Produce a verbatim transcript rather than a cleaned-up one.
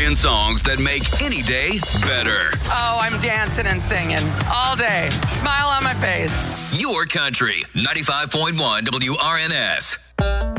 ten songs that make any day better. Oh, I'm dancing and singing all day. Smile on my face. Your country, ninety-five point one W R N S.